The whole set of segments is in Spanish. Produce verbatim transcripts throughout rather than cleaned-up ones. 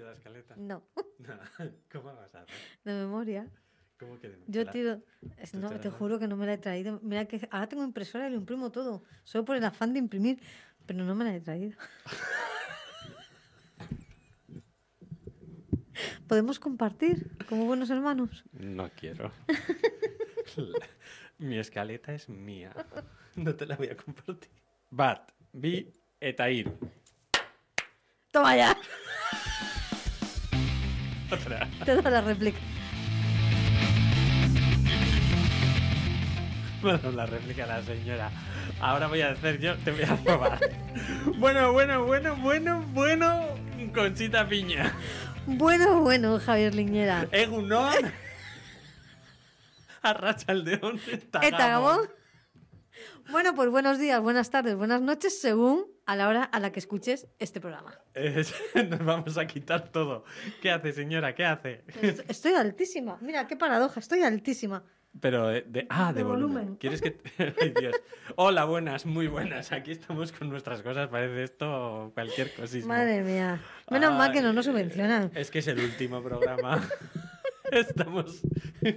sabido la escaleta? No. ¿Cómo vas a hacer? De memoria. ¿Cómo que de Yo la- tiro... es- No, te juro que no me la he traído. Mira que ahora tengo impresora y lo imprimo todo. Solo por el afán de imprimir. Pero no me la he traído. ¿Podemos compartir como buenos hermanos? No quiero. La- Mi escaleta es mía. No te la voy a compartir. Bat, bi, eta hiru. ¡Toma ya! Otra. Te doy la réplica. Bueno, la réplica de la señora. Ahora voy a hacer yo, te voy a probar. Bueno, bueno, bueno, bueno, bueno. Conchita Piña. Bueno, bueno, Javier Liñera. Egunon. Arratsaldeon. Eta Gabón. Bueno, pues buenos días, buenas tardes, buenas noches, según a la hora a la que escuches este programa. Es- nos vamos a quitar todo. ¿Qué hace, señora? ¿Qué hace? Est- Estoy altísima. Mira, qué paradoja, estoy altísima. Pero de, de- ah, de, De volumen. volumen. ¿Quieres que te- Ay, Dios. Hola, buenas, muy buenas. Aquí estamos con nuestras cosas. Parece esto cualquier cosismo. Madre mía. Menos mal que no nos Ay, subvencionan. Es que es el último programa. Estamos. Es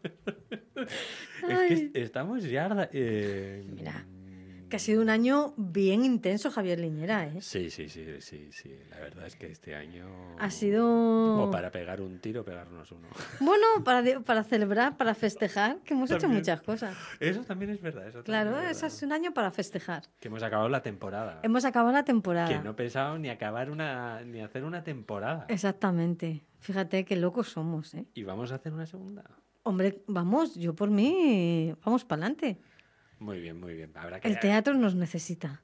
Ay. que estamos ya. eh, Mira, que ha sido un año bien intenso, Javier Liñera, ¿eh? Sí, sí, sí, sí, sí. La verdad es que este año. Ha sido... O para pegar un tiro, pegarnos uno. Bueno, para, de- para celebrar, para festejar, que hemos hecho También. muchas cosas. Eso también es verdad. Eso también Claro, es ese verdad. es un año para festejar. Que hemos acabado la temporada. Hemos acabado la temporada. Que no he pensado ni acabar una. Ni hacer una temporada. Exactamente. Fíjate qué locos somos, ¿eh? Y vamos a hacer una segunda. Hombre, vamos, yo por mí, vamos para adelante. Muy bien, muy bien. Habrá que. El teatro nos necesita.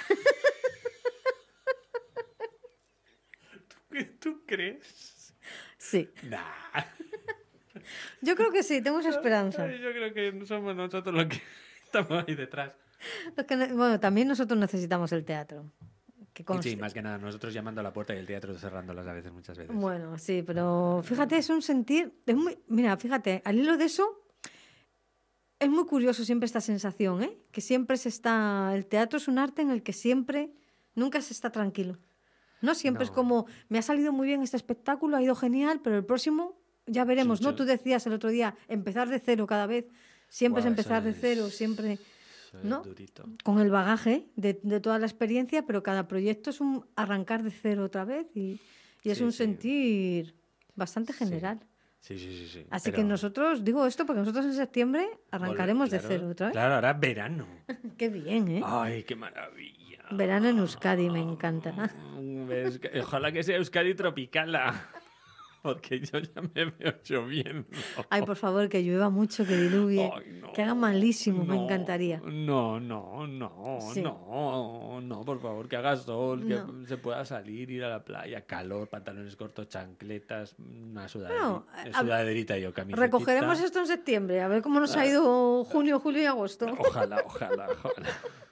¿Tú crees? Sí. Nah. Yo creo que sí, tenemos esperanza. Ay, yo creo que somos nosotros los que estamos ahí detrás. Los que ne- bueno, también nosotros necesitamos el teatro. Que conste. Sí, más que nada, nosotros llamando a la puerta y el teatro cerrándolas a veces, muchas veces. Bueno, sí, pero fíjate, es un sentir... Es muy, mira, fíjate, al hilo de eso, es muy curioso siempre esta sensación, ¿eh? Que siempre se está... El teatro es un arte en el que siempre, nunca se está tranquilo. No siempre No. es como, me ha salido muy bien este espectáculo, ha ido genial, pero el próximo ya veremos, Sí, ¿no? sí. Tú decías el otro día, empezar de cero cada vez. Siempre Buah, es empezar eso de es- cero, siempre... Eso es ¿no? durito. Con el bagaje de, de toda la experiencia, pero cada proyecto es un arrancar de cero otra vez y, y es Sí, un sí. sentir bastante general. Sí, sí, sí. sí. Así Pero- que nosotros, digo esto porque nosotros en septiembre arrancaremos Claro, de cero otra vez. Claro, ahora verano. Qué bien, ¿eh? Ay, qué maravilla. Verano en Euskadi, me encanta. Mm, ves que- Ojalá que sea Euskadi tropicala. Porque yo ya me veo lloviendo. Ay, por favor, que llueva mucho, que diluvie, Ay, no. que haga malísimo, me No, encantaría. No, no, no, Sí. no, no, por favor, que haga sol, que No. se pueda salir, ir a la playa, calor, pantalones cortos, chancletas, una sudadera, Bueno, a- sudaderita y yo camiseta. Recogeremos esto en septiembre, a ver cómo nos ha ido junio, julio y agosto. Ojalá, ojalá, ojalá.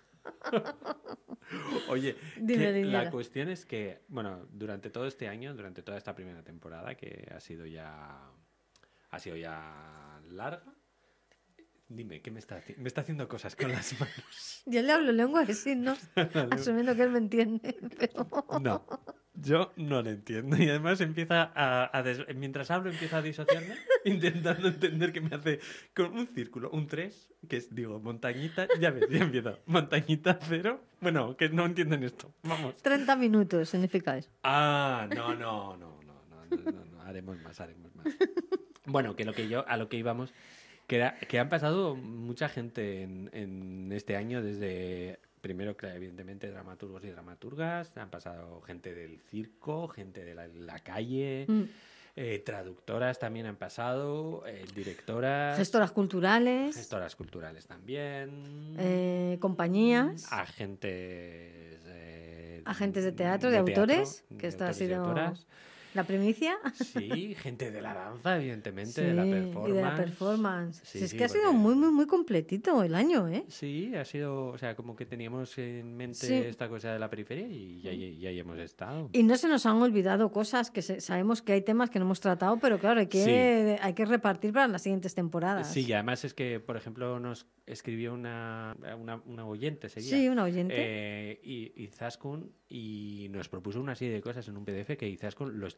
Oye, Dime, que Liñera. la cuestión es que, bueno, durante todo este año, durante toda esta primera temporada, que ha sido ya, ha sido ya larga, dime, ¿qué me está haciendo? Me está haciendo cosas con las manos. Yo le hablo lengua de signos, asumiendo que él me entiende, pero... No, yo no lo entiendo. Y además empieza a, a des- mientras hablo empieza a disociarme, intentando entender que me hace con un círculo, un tres, que es, digo, montañita, ya ves, ya empiezo, montañita cero. Bueno, que no entienden esto, vamos. treinta minutos significa eso. Ah, no, no, no, no, no, no, no, no, haremos más, haremos más. Bueno, que lo que yo, a lo que íbamos, que, era, que han pasado mucha gente en, en este año desde... Primero, claro, evidentemente, dramaturgos y dramaturgas, han pasado gente del circo, gente de la, la calle, Mm. eh, traductoras también han pasado, eh, directoras, Gestoras culturales, gestoras culturales también, eh, compañías, agentes, eh, agentes de teatro, de, autores, que de esto ha autores y sido autoras. la primicia. Sí, gente de la danza, evidentemente, Sí, de la performance. y de la performance. Sí, Si es sí, que ha sido porque- muy, muy, muy completito el año, ¿eh? Sí, ha sido, o sea, como que teníamos en mente Sí. esta cosa de la periferia y ya, ya, ahí hemos estado. Y no se nos han olvidado cosas que se- sabemos que hay temas que no hemos tratado, pero claro, hay que, hay que repartir para las siguientes temporadas. Sí, y además es que, por ejemplo, nos escribió una, una, una oyente, sería. Sí, una oyente. Eh, y Izaskun, y nos propuso una serie de cosas en un P D F que Izaskun los,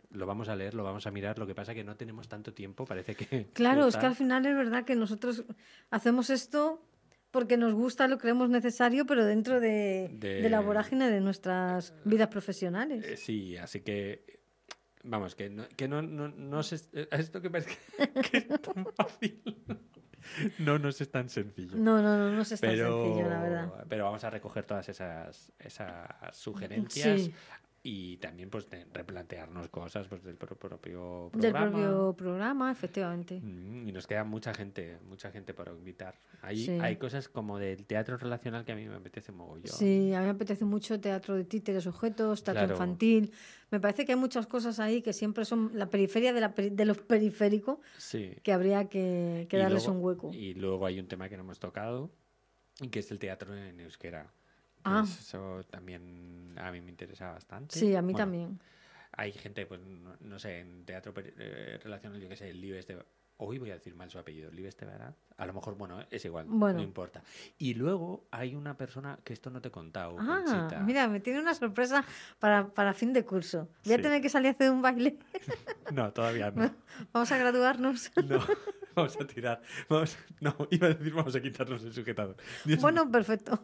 lo vamos a leer, lo vamos a mirar. Lo que pasa es que no tenemos tanto tiempo, parece que... Claro, que es que al final es verdad que nosotros hacemos esto porque nos gusta, lo creemos necesario, pero dentro de, De- de la vorágine de nuestras vidas profesionales. Eh, sí, así que... Vamos, que no, que no, no, no se- eh, esto que parece que, que es tan fácil. No nos es tan sencillo. No, no, no, no es tan pero, sencillo, la verdad. pero vamos a recoger todas esas, esas sugerencias Sí, y también pues de replantearnos cosas pues, del pro- propio del programa. propio programa, efectivamente. Mm, Y nos queda mucha gente, mucha gente por invitar. Hay, Sí. hay cosas como del teatro relacional que a mí me apetece mogollón. Sí, a mí me apetece mucho teatro de títeres, objetos, teatro Claro. infantil. Me parece que hay muchas cosas ahí que siempre son la periferia de, la peri- de lo periférico, Sí. que habría que, que Y darles luego- un hueco. Y luego hay un tema que no hemos tocado, y que es el teatro en euskera. Que Ah. Eso también a mí me interesa bastante. Sí, a mí Bueno, también. Hay gente, pues, no, no sé, en teatro peri- eh, relacional, yo qué sé, el Libes de... Hoy voy a decir mal su apellido, Libes de Verdad. A lo mejor, bueno, es igual, Bueno. no importa. Y luego hay una persona que esto no te he contado, Ah, Conchita. mira, me tiene una sorpresa para, para fin de curso. Voy a Sí. tener que salir a hacer un baile. No, todavía no. Vamos a graduarnos. No, vamos a tirar. Vamos, no, iba a decir vamos a quitarnos el sujetador. Dios Bueno, perfecto.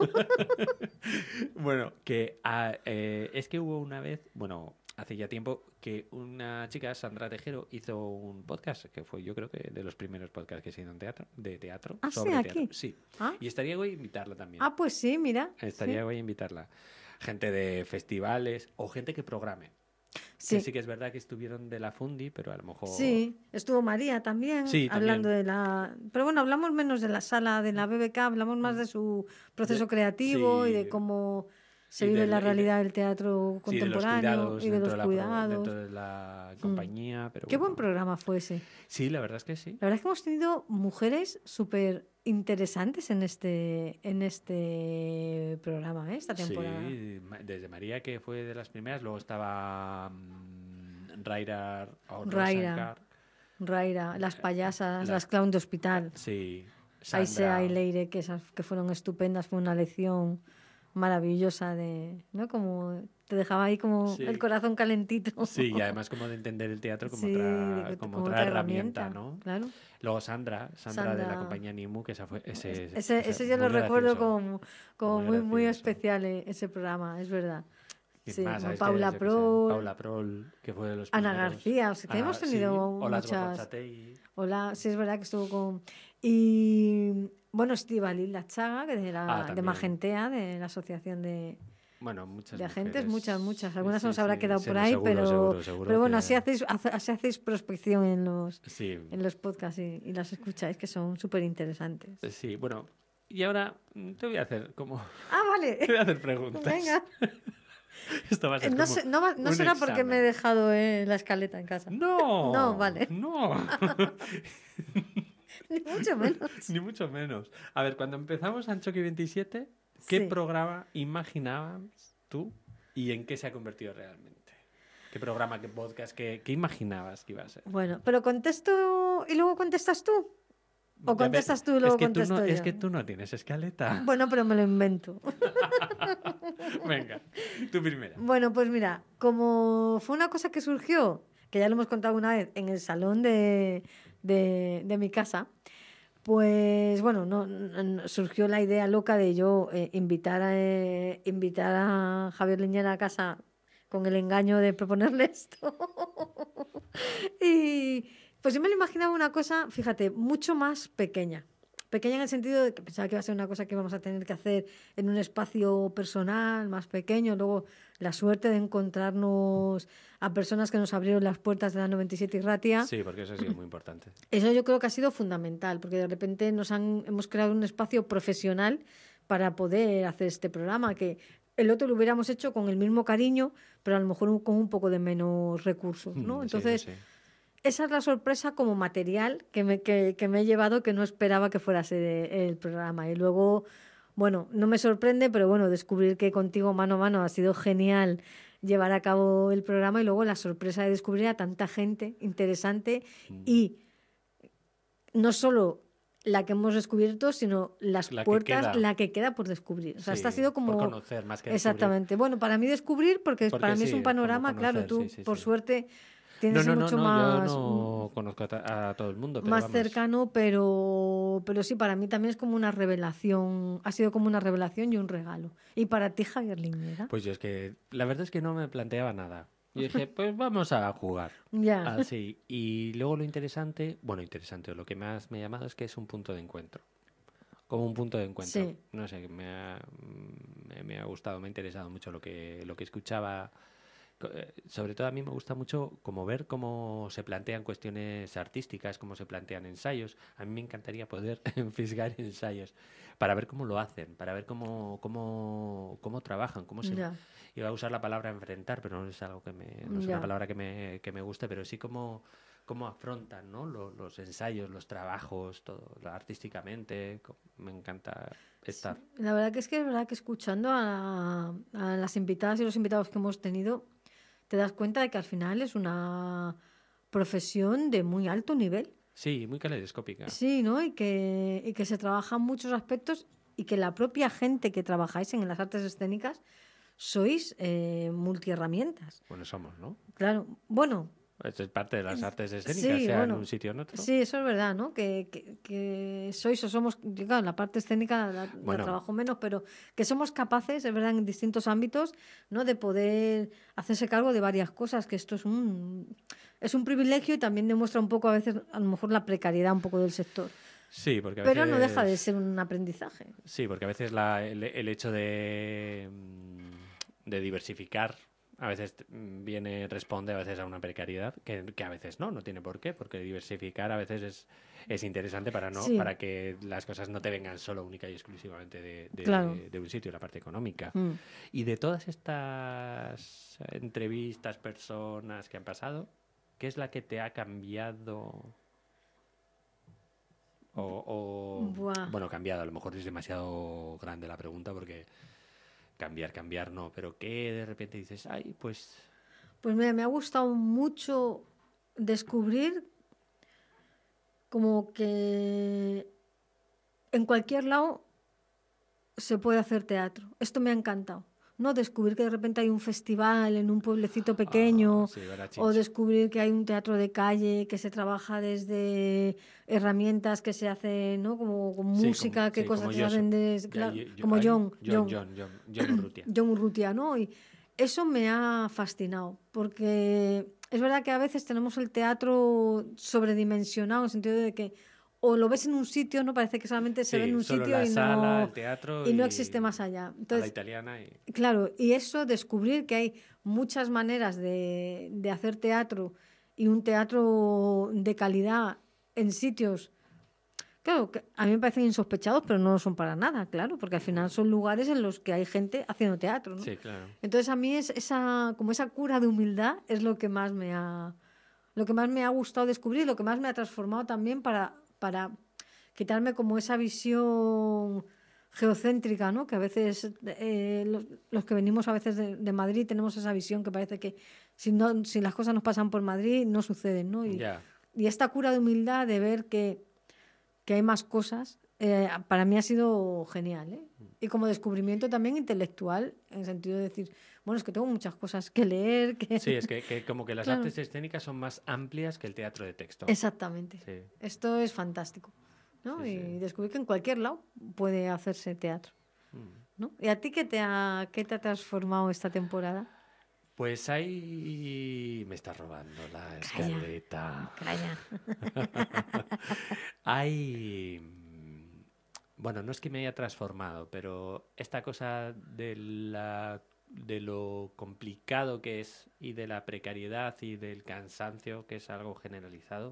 Bueno, que ah, eh, es que hubo una vez, bueno, hace ya tiempo, que una chica, Sandra Tejero, hizo un podcast, que fue yo creo que de los primeros podcasts que se hizo en teatro, de teatro. Ah, sí, sobre aquí. teatro. Sí. Ah, Y estaría guay invitarla también. ah, pues sí, mira. estaría sí. guay invitarla. Gente de festivales o gente que programe. Sí. Que sí que es verdad que estuvieron de la Fundi, pero a lo mejor... Sí, estuvo María también, Sí, hablando también. de la... Pero bueno, hablamos menos de la sala de la B B K, hablamos más de su proceso De- creativo y sí. de cómo se Y vive del- la y de- realidad del teatro Sí, de los contemporáneo cuidados, y de dentro los de la pro- cuidados. dentro de la compañía. Pero Qué bueno. buen programa fue ese. Sí, la verdad es que sí. La verdad es que hemos tenido mujeres súper interesantes en este, en este programa, ¿eh? Esta temporada. Sí, ma- desde María, que fue de las primeras, luego estaba mm, Raira o Raira. Rosankar. Raira, las payasas, La- las clown de hospital. Sí, Aisea Sandra. y Leire, que esas que fueron estupendas, fue una lección maravillosa de, ¿no? Como te dejaba ahí como Sí. el corazón calentito. Sí, y además como de entender el teatro como Sí, otra, de- como otra herramienta, herramienta, ¿no? Claro. Luego Sandra, Sandra, de la Sandra. compañía Nimu, que esa fue, ese, Ese, ese yo lo muy recuerdo gracioso. como, como Muy muy, muy gracioso. especial, eh, ese programa, es verdad. ¿Quién Sí, más? como ¿Sabes? Paula Yo qué sé, Prol, Paula Prol, que fue de los Ana primeros. García, o sea, que Ana- hemos tenido sí, Olas muchas... Gorrotxategi. Hola, sí, es verdad que estuvo con... Y bueno, Estíbaliz La Chaga, que de, la, Ah, de también. Magentea, de la Asociación de, Bueno, muchas de Agentes, mujeres. muchas, muchas. Algunas Sí, nos habrá sí, quedado sí, por no, ahí, seguro, pero, seguro, seguro pero bueno, que- así hacéis, hace- así hacéis prospección en los, Sí, en los podcasts y, y las escucháis, que son súper interesantes. sí, bueno. Y ahora mm, te voy a hacer como... Ah, vale. Te voy a hacer preguntas. Venga. Esto va a ser No, como sé- no, va- no un será porque me he examen. dejado eh, la escaleta en casa. No. No, vale. No. Ni mucho menos. Ni mucho menos. A ver, cuando empezamos Anchoqui veintisiete, ¿qué Sí. programa imaginabas tú y en qué se ha convertido realmente? ¿Qué programa, qué podcast, qué, qué imaginabas que iba a ser? Bueno, pero contesto y luego contestas tú. O A ver, contestas tú y luego es que tú contesto no, yo. Es que tú no tienes escaleta. Bueno, pero me lo invento. Venga, tú primera. Bueno, pues mira, como fue una cosa que surgió, que ya lo hemos contado una vez, en el salón de, de, de mi casa, pues bueno, no, no- surgió la idea loca de yo eh, invitar, a, eh, invitar a Javier Liñera a casa con el engaño de proponerle esto. Y pues yo me lo imaginaba una cosa, fíjate, mucho más pequeña. Pequeña en el sentido de que pensaba que iba a ser una cosa que íbamos a tener que hacer en un espacio personal, más pequeño. Luego, la suerte de encontrarnos a personas que nos abrieron las puertas de la noventa y siete y Ratia. Sí, porque eso ha sido muy importante. Eso yo creo que ha sido fundamental, porque de repente nos han, hemos creado un espacio profesional para poder hacer este programa, que el otro lo hubiéramos hecho con el mismo cariño, pero a lo mejor un- con un poco de menos recursos, ¿no? Mm, sí, Entonces, eso sí. esa es la sorpresa como material que me, que, que me he llevado, que no esperaba que fuera a ser eh, el programa. Y luego, bueno, no me sorprende, pero bueno, descubrir que contigo mano a mano ha sido genial llevar a cabo el programa y luego la sorpresa de descubrir a tanta gente interesante Mm. y no solo la que hemos descubierto, sino las La que puertas, queda. la que queda por descubrir. O sea, Sí, esta ha sido como... por conocer más que descubrir. Exactamente. Bueno, para mí descubrir, porque, Porque para mí es sí, un panorama, como claro, conocer, tú, sí, sí, por sí. suerte, tienes no, no, mucho no, más, yo no conozco a, ta- a todo el mundo, pero más vamos. cercano, pero, pero sí, para mí también es como una revelación, ha sido como una revelación y un regalo. Y para ti, Javier Liñera. Pues yo es que la verdad es que no me planteaba nada. Y dije, pues vamos a jugar. Ya, Así. Y luego lo interesante, bueno, interesante, lo que más me ha llamado es que es un punto de encuentro. Como un punto de encuentro. sí, No sé, me ha, me, me ha gustado, me ha interesado mucho lo que, lo que escuchaba. Co- eh, Sobre todo a mí me gusta mucho como ver cómo se plantean cuestiones artísticas, cómo se plantean ensayos. A mí me encantaría poder fisgar ensayos para ver cómo lo hacen, para ver cómo, cómo, cómo trabajan, cómo se... ya, Iba a usar la palabra enfrentar, pero no es algo que me, no es una ya. palabra que me, que me guste, pero sí cómo, cómo afrontan, ¿no? Lo- Los, ensayos, los trabajos, todo, lo- artísticamente. co- Me encanta Sí, estar. la verdad que es que es verdad que escuchando a, a las invitadas y los invitados que hemos tenido, te das cuenta de que al final es una profesión de muy alto nivel. Sí, muy caleidoscópica. Sí, ¿no? Y que, y que se trabajan muchos aspectos y que la propia gente que trabajáis en las artes escénicas sois eh, multiherramientas. Bueno, somos, ¿no? Claro, bueno, Esto es parte de las artes escénicas, sí, sea en un bueno, sitio o en otro. sí, eso es verdad, ¿no? Que, que, que sois o somos, yo, claro, la parte escénica la, la Bueno, trabajo menos, pero que somos capaces, es verdad, en distintos ámbitos, ¿no? De poder hacerse cargo de varias cosas, que esto es un, es un privilegio y también demuestra un poco a veces, a lo mejor, la precariedad un poco del sector. sí, porque a Pero no deja de veces. ser un aprendizaje. Sí, porque a veces la- el, el hecho de, mm, de diversificar a veces mm, viene, responde a veces a una precariedad, que, que a veces no, no tiene por qué, porque diversificar a veces es, es interesante para no, Sí, para que las cosas no te vengan solo única y exclusivamente de, claro. de- de un sitio, la parte económica. Mm. Y de todas estas entrevistas, personas que han pasado, ¿qué es la que te ha cambiado? O, o- Buah. bueno, cambiado, a lo mejor es demasiado grande la pregunta porque cambiar, cambiar no, pero ¿qué de repente dices, ay, pues Pues mira, me ha gustado mucho descubrir como que en cualquier lado se puede hacer teatro. Esto me ha encantado. No descubrir que de repente hay un festival en un pueblecito ah, pequeño sí, verá o chinche? descubrir que hay un teatro de calle que se trabaja desde herramientas que se hacen, ¿no? Como con Sí, como, música, qué sí, cosas como que se yo, so- hacen desde, ya, claro, yo- yo- como ay, John, John, John, John, John, John Urrutia. John Urrutia, ¿no? Y eso me ha fascinado porque es verdad que a veces tenemos el teatro sobredimensionado en el sentido de que o lo ves en un sitio, no parece que solamente se ve en Sí, un solo sitio la y sala, no el teatro y no existe y más allá. a la Entonces, italiana y... claro, y eso, descubrir que hay muchas maneras de, de hacer teatro y un teatro de calidad en sitios, claro, que a mí me parecen insospechados, pero no lo son para nada, claro, porque al final son lugares en los que hay gente haciendo teatro, ¿no? Sí, claro. Entonces a mí es esa, como esa cura de humildad es lo que más me ha, lo que más me ha gustado descubrir, lo que más me ha transformado también para, para quitarme como esa visión geocéntrica, ¿no? Que a veces eh, los, los que venimos a veces de, de Madrid tenemos esa visión que parece que si, no, si las cosas nos pasan por Madrid no suceden, ¿no? Y, Ya. y esta cura de humildad de ver que, que hay más cosas, eh, para mí ha sido genial, ¿eh? Y como descubrimiento también intelectual, en el sentido de decir, bueno, es que tengo muchas cosas que leer, que... Sí, es que, que como que las Claro, artes escénicas son más amplias que el teatro de texto. exactamente. Sí, Esto es fantástico, ¿no? sí, sí. Y descubrir que en cualquier lado puede hacerse teatro, Mm. ¿no? ¿Y a ti qué te ha, qué te ha transformado esta temporada? Pues ahí me está robando la Calla, escaleta. calla. Hay... mm, Bueno, no es que me haya transformado, pero esta cosa de la de lo complicado que es y de la precariedad y del cansancio, que es algo generalizado,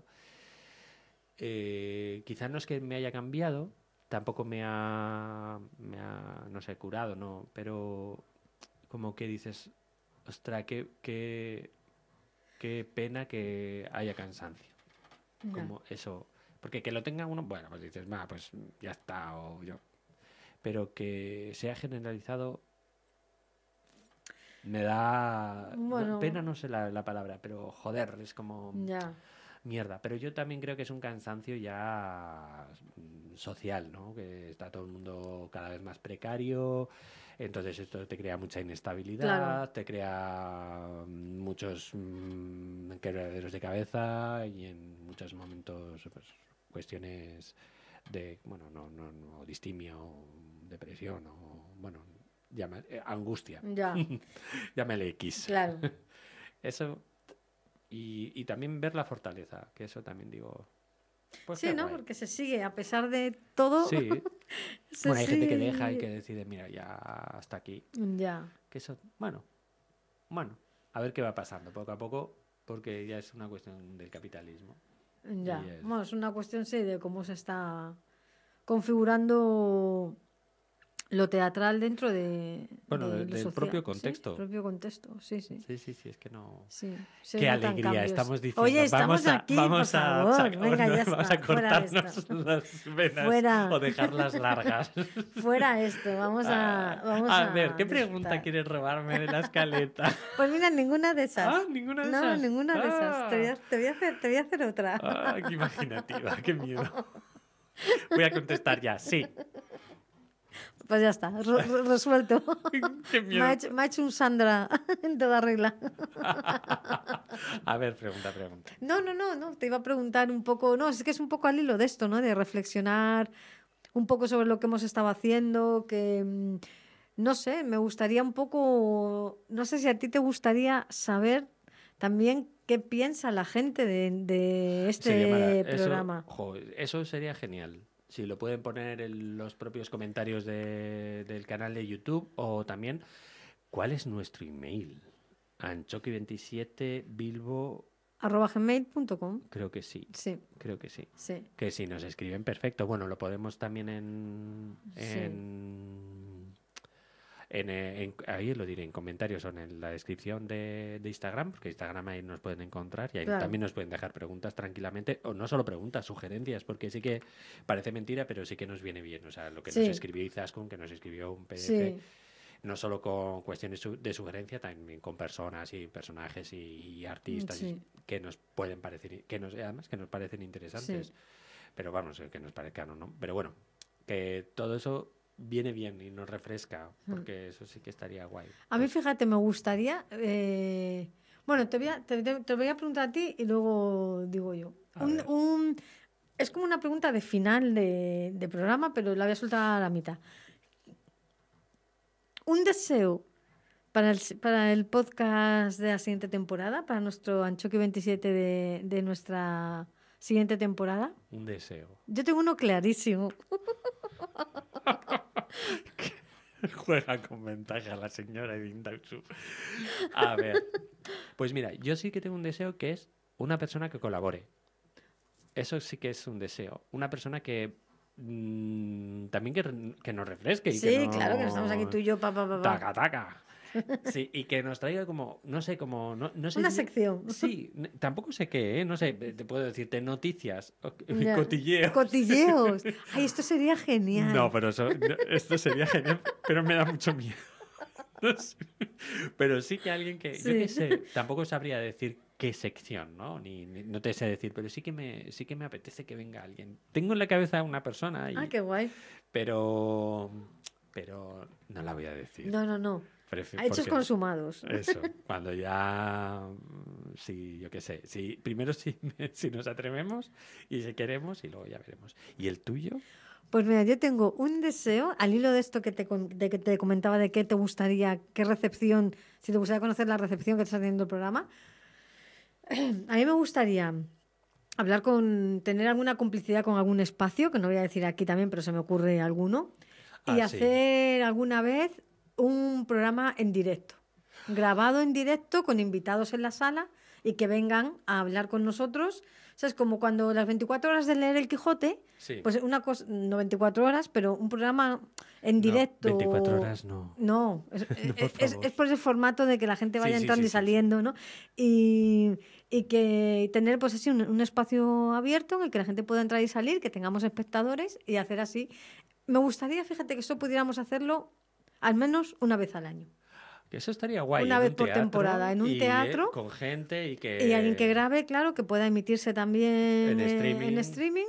eh, quizás no es que me haya cambiado, tampoco me ha, me ha, no sé, curado, no, pero como que dices, ostra, qué, qué, qué pena que haya cansancio. Ya. Como eso. Porque que lo tenga uno, bueno, pues dices, va, pues ya está, o yo. Pero que sea generalizado me da. No, Bueno, pena no sé la, la palabra, pero joder, es como ya. mierda. Pero yo también creo que es un cansancio ya mm, social, ¿no? Que está todo el mundo cada vez más precario. Entonces esto te crea mucha inestabilidad, Claro. te crea muchos mm, quebraderos de cabeza y en muchos momentos pues, cuestiones de, bueno, no, no, no, distimia o depresión o, bueno, llama, eh, angustia. Ya, Llámale X. claro. Eso, y, y también ver la fortaleza, que eso también digo... Pues Sí, qué ¿no? guay. Porque se sigue, a pesar de todo. Sí. se Bueno, hay gente que deja y sigue. que decide, mira, ya hasta aquí. Ya. Que eso, bueno, bueno, a ver qué va pasando poco a poco, porque ya es una cuestión del capitalismo. Ya. Y es- Bueno, es una cuestión, sí, de cómo se está configurando lo teatral dentro de, Bueno, de de- lo del social. propio Sí, contexto. propio contexto, sí, sí. Sí, sí, sí, es que no... Sí, se Qué notan alegría, cambios. estamos diciendo. Oye, estamos vamos a, aquí, vamos por a favor. sac- Venga, no, ya vamos está. a Fuera de cortarnos esto. las venas Fuera. o dejarlas largas. Fuera esto. Vamos a. Ah, Vamos a a ver, ¿qué pregunta disfrutar. quieres robarme de la escaleta? Pues mira, ninguna de esas. Ah, ninguna de no, esas. ninguna de esas. Te voy, a, Ah. te voy a hacer, te voy a hacer otra. Ah, qué imaginativa, qué miedo. Voy a contestar ya, sí. Pues ya está, re- re- resuelto. Qué Me miedo. ha, hecho, me ha hecho un Sandra en toda regla. A ver, pregunta, pregunta. No, no, no, no. Te iba a preguntar un poco. No, es que es un poco al hilo de esto, ¿no? De reflexionar un poco sobre lo que hemos estado haciendo. Que mm, no sé, me gustaría un poco. No sé si a ti te gustaría saber también qué piensa la gente de, de Sería mara- este eso- programa. jo, eso sería genial. Si lo pueden poner en los propios comentarios de- del canal de YouTube o también, ¿cuál es nuestro email? Anchoqui veintisiete Bilbo, arroba gmail punto com. creo que sí, Sí, creo que sí. sí. Que si nos escriben, perfecto. Bueno, lo podemos también en... Sí. en, en, eh, en- ahí lo diré en comentarios o en la descripción de, de Instagram, porque Instagram ahí nos pueden encontrar y ahí Claro. también nos pueden dejar preguntas tranquilamente, o no solo preguntas, sugerencias, porque sí que parece mentira, pero sí que nos viene bien. O sea, lo que nos Sí. escribió Izaskun, que nos escribió un P D F, Sí, no solo con cuestiones su- de sugerencia, también con personas y personajes y, y artistas Sí. que nos pueden parecer, que nos, además que nos parecen interesantes. Sí. Pero vamos, eh, que nos parezcan o no. Pero bueno, que todo eso viene bien y nos refresca, porque eso sí que estaría guay. a mí fíjate, me gustaría... eh, Bueno, te voy, a, te, te- te voy a preguntar a ti y luego digo yo. A Un, ver. un- es como una pregunta de final de, de programa, pero la voy a soltar a la mitad. Un deseo para el, para el podcast de la siguiente temporada, para nuestro Anchoqui veintisiete de, de nuestra siguiente temporada. Un deseo. Yo tengo uno clarísimo. Juega con ventaja la señora Edindausu. A ver, pues mira, yo sí que tengo un deseo que es una persona que colabore. Eso sí que es un deseo. Una persona que mm, también que, re- que nos refresque. Y Sí, que no- claro, que no estamos aquí tú y yo, pa, pa, pa, pa. Taca, taca. Sí, y que nos traiga como, no sé, como... No, no sé Una si- sección. Sí, n- tampoco sé qué, ¿eh? No sé, te puedo decirte noticias, o- Ya. cotilleos. Cotilleos. Ay, esto sería genial. No, pero eso, no, esto sería genial, pero me da mucho miedo. No sé. Pero sí que alguien que, yo Sí. qué sé, tampoco sabría decir qué sección, ¿no? Ni, ni- no te sé decir, pero sí que me, sí que me apetece que venga alguien. Tengo en la cabeza una persona, y, Ah, qué guay. pero, pero no la voy a decir. No, no, no. Prefi- Hechos porque- consumados. Eso, cuando ya, mm, sí, yo qué sé, sí, primero si, si nos atrevemos y si queremos y luego ya veremos. ¿Y el tuyo? Pues mira, yo tengo un deseo, al hilo de esto que te, con- de que te comentaba de qué te gustaría, qué recepción, si te gustaría conocer la recepción que está teniendo el programa. A mí me gustaría hablar con, tener alguna complicidad con algún espacio, que no voy a decir aquí también, pero se me ocurre alguno, y Ah, sí. hacer alguna vez un programa en directo, grabado en directo con invitados en la sala y que vengan a hablar con nosotros. O sea, es como cuando las veinticuatro horas de leer El Quijote, Sí. pues una cosa, no veinticuatro horas, pero un programa en directo. No, veinticuatro horas no. No, es, por es- es- favor. es por ese formato de que la gente vaya Sí, sí, entrando sí, y sí, saliendo, ¿no? Y, y que tener pues así un, un espacio abierto en el que la gente pueda entrar y salir, que tengamos espectadores y hacer así. Me gustaría, fíjate, que esto pudiéramos hacerlo al menos una vez al año. Que eso estaría guay. Una en vez un por teatro temporada, en un y, eh, teatro. con gente y que... Y alguien que grabe, claro, que pueda emitirse también En eh, streaming. en streaming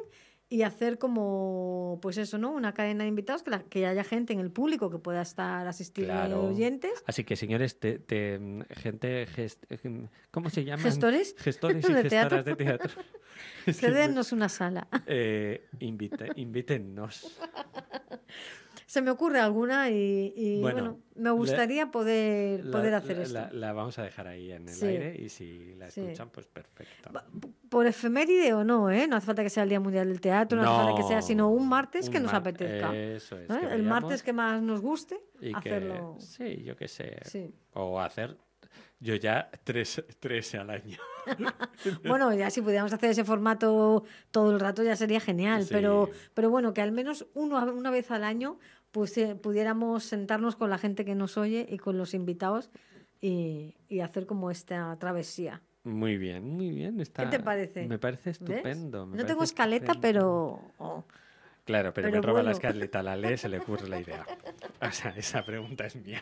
y hacer como, pues eso, ¿no? Una cadena de invitados, que, la, que haya gente en el público que pueda estar, asistir Claro. oyentes. Así que, señores, te, te, gente, gest, ¿cómo se llaman? ¿Gestores? Gestores y ¿De gestoras teatro? de teatro. Cédennos una sala. Eh, invite, invítennos. Se me ocurre alguna y, y, Bueno, bueno, me gustaría la, poder, la, poder hacer la, esto. La, la vamos a dejar ahí en el Sí. aire y si la Sí. escuchan, pues perfecto. Por efeméride o no, ¿eh? No hace falta que sea el Día Mundial del Teatro, no, No, hace falta que sea, sino un martes un que nos mar- apetezca. Eso es. ¿eh? que El vayamos martes que más nos guste, y que- hacerlo. sí, yo qué sé. Sí. O hacer. Yo ya tres, tres al año. Bueno, ya si pudiéramos hacer ese formato todo el rato ya sería genial, Sí. pero, pero bueno, que al menos uno, una vez al año pues eh, pudiéramos sentarnos con la gente que nos oye y con los invitados y, y hacer como esta travesía. Muy bien, muy bien. Está, ¿Qué te parece? Me parece ¿Ves? estupendo. me No tengo parece escaleta, estupendo. pero... oh, Claro, pero, pero me roba la bueno. escaleta, la lee, se le ocurre la idea. O sea, esa pregunta es mía.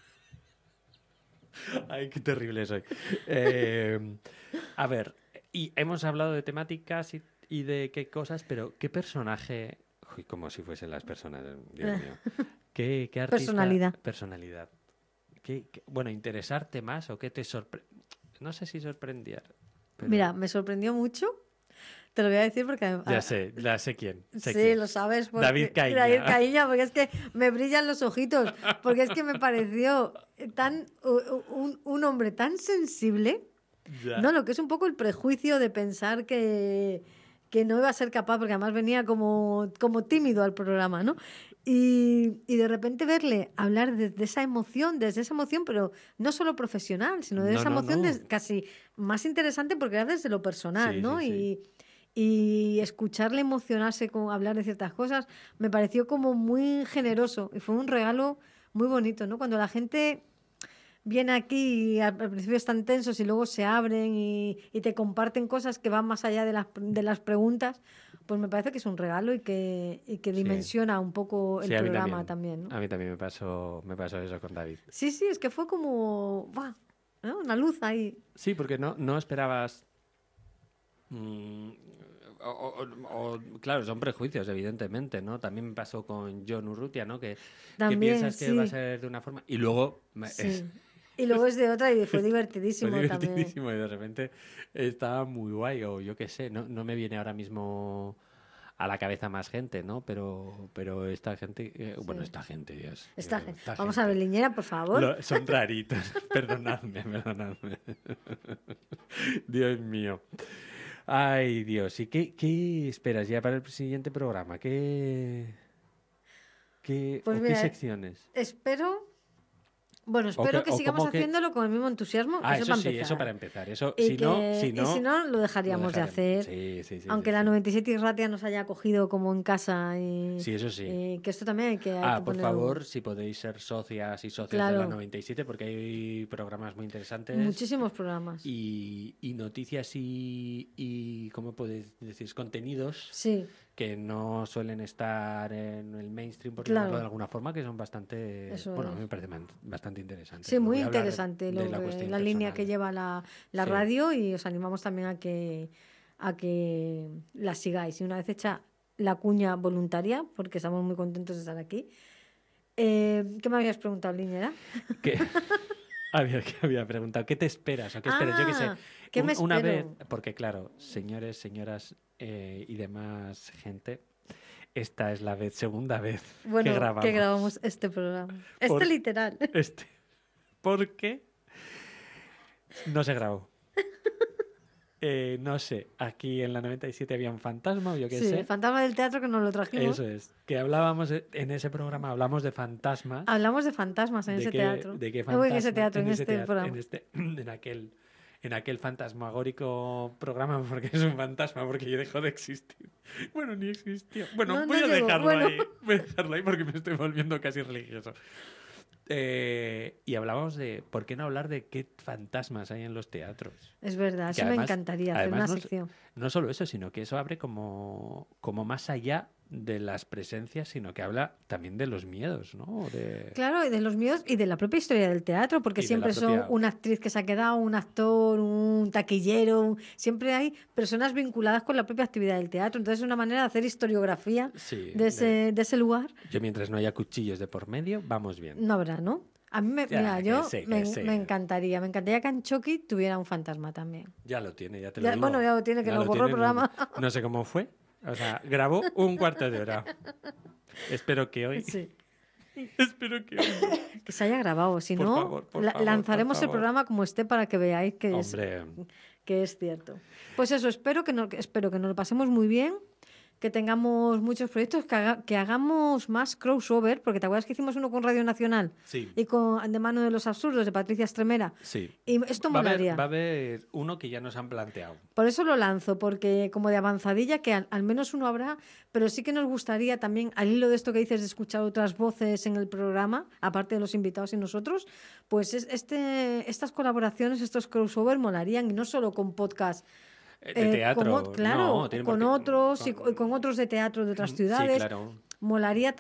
Ay, qué terrible soy. Eh, a ver, y hemos hablado de temáticas y, y de qué cosas, pero ¿qué personaje? Uy, como si fuesen las personas, Dios mío. ¿Qué, qué artista? Personalidad. Personalidad. ¿Qué, qué- bueno, interesarte más o qué te sorprende? No sé si sorprender. pero- Mira, me sorprendió mucho. Te lo voy a decir porque... Ya sé, ya sé quién. sé Sí, quién. lo sabes. Porque, David Caíña. David Caíña, porque es que me brillan los ojitos. Porque es que me pareció tan u- un, un hombre tan sensible. Ya. No, lo que es un poco el prejuicio de pensar que, que no iba a ser capaz, porque además venía como, como tímido al programa, ¿no? Y, y de repente verle hablar desde esa emoción, desde esa emoción, pero no solo profesional, sino de No, esa no, emoción no. des- casi más interesante porque era desde lo personal, Sí, ¿no? sí, sí. Y, y escucharle emocionarse con hablar de ciertas cosas me pareció como muy generoso y fue un regalo muy bonito, ¿no? Cuando la gente viene aquí y al al principio están tensos y luego se abren y, y te comparten cosas que van más allá de las, de las preguntas, pues me parece que es un regalo y que, y que Sí. dimensiona un poco el Sí, a mí programa también, ¿no? A mí también me pasó, me pasó eso con David. Sí, sí, es que fue como ¡buah! ¿no? Una luz ahí. Sí, porque no, no esperabas. mm, o, o- o- claro, son prejuicios, evidentemente, ¿no? También me pasó con John Urrutia, ¿no? Que, que También, piensas que va a sí. ser de una forma y luego me- Sí. es- Y luego es de otra y fue fue divertidísimo, también. divertidísimo y de repente estaba muy guay, o yo qué sé, no, no me viene ahora mismo a la cabeza más gente, ¿no? Pero, pero esta gente, eh, bueno, Sí. esta gente, Dios. Esta Dios, gente. esta Vamos gente. a ver, Liñera, por favor. Lo- son raritos. Perdonadme, perdonadme. Dios mío. Ay, Dios. ¿Y qué, qué esperas ya para el siguiente programa? ¿Qué, qué, Pues o mira, qué secciones? Espero. Bueno, espero que- que o sigamos como que- haciéndolo con el mismo entusiasmo. Ah, eso, eso, para sí, empezar. eso para empezar. Eso, Y, si, no, que- si y no, si no, lo dejaríamos de dejaremos. hacer. Sí, sí, sí, Aunque sí, la sí. noventa y siete y Ratia nos haya acogido como en casa. Y, Sí, eso sí. y que esto también hay que, hay Ah, que por ponerlo- favor, si podéis ser socias y socios de Claro. la noventa y siete, porque hay programas muy interesantes. Muchísimos programas. Y, y noticias y, y, ¿cómo podéis decir? Contenidos Sí, que no suelen estar en el mainstream, por Claro. llamarlo de alguna forma, que son bastante, Eso bueno, a es. mí me parece man- bastante interesantes. sí, No muy voy a hablar de- interesante de lo la que- cuestión la línea personal. que lleva la, la Sí. radio y os animamos también a que, a que la sigáis. Y una vez hecha la cuña voluntaria, porque estamos muy contentos de estar aquí. Eh, ¿Qué me habías preguntado, Liñera? ¿Qué? Había, que había preguntado, ¿qué te esperas? ¿O qué esperas? Yo qué sé. Ah, ¿qué me Un- una vez, espero? porque claro, señores, señoras eh, y demás gente, esta es la vez, segunda vez Bueno, que grabamos. que grabamos este programa. Este Por- literal. Este. Porque no se grabó. Eh, no sé, aquí en la noventa y siete había un fantasma o yo qué Sí, sé. el fantasma del teatro que nos lo trajimos. Eso es, que hablábamos de- en ese programa, hablamos de fantasmas. Hablamos de fantasmas en de ese qué- teatro. de qué No, en ese fantasma- teatro, en, ese este teatro- programa. En, este, en aquel, en aquel fantasmagórico programa, porque es un fantasma, porque yo dejó de existir. Bueno, ni existió. Bueno, No, voy no a llegó, dejarlo bueno. ahí. Voy a dejarlo ahí porque me estoy volviendo casi religioso. Eh, y hablábamos de por qué no hablar de qué fantasmas hay en los teatros. Es verdad, Que eso me además- encantaría hacer además una no es- sección. No solo eso, sino que eso abre como, como más allá de las presencias, sino que habla también de los miedos, ¿no? De... Claro, y de los miedos y de la propia historia del teatro, porque Y de siempre la propia- son una actriz que se ha quedado, un actor, un taquillero, un- siempre hay personas vinculadas con la propia actividad del teatro. Entonces es una manera de hacer historiografía Sí, de ese, de ese lugar. Yo mientras no haya cuchillos de por medio, vamos bien. No habrá, ¿no? A mí me, Ya, mira, que yo sí, que me, sí. me encantaría, me encantaría que Anchoqui tuviera un fantasma también. Ya lo tiene, ya te lo Ya- digo. bueno, ya lo tiene, que Ya nos lo borró el tiene, no- programa. No, sé cómo fue. O sea, grabó un cuarto de hora. Espero que hoy... Sí, Espero que hoy... que se haya grabado. Si Por no, favor, por la- favor, lanzaremos por el favor. programa como esté para que veáis que es, Hombre, que es cierto. Pues eso, espero que, no, que- espero que nos lo pasemos muy bien, que tengamos muchos proyectos, que, haga- que hagamos más crossover, porque te acuerdas que hicimos uno con Radio Nacional sí, y con De mano de los absurdos de Patricia Estremera. sí. Y esto Va a, haber, molaría. va a haber uno que ya nos han planteado. Por eso lo lanzo, porque como de avanzadilla, que al, al menos uno habrá, pero sí que nos gustaría también, al hilo de esto que dices de escuchar otras voces en el programa, aparte de los invitados y nosotros, pues es, este, estas colaboraciones, estos crossover molarían, y no solo con podcast. Eh, De eh, teatro. con ot- claro, no, tiene por con qué- otros y con- con, y con otros de teatro de otras Sí, ciudades. claro. Molaría